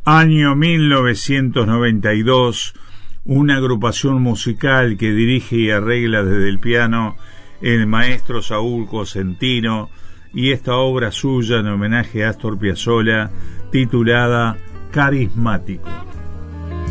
Año 1992, una agrupación musical que dirige y arregla desde el piano el maestro Saúl Cosentino, y esta obra suya en homenaje a Astor Piazzolla, titulada Carismático.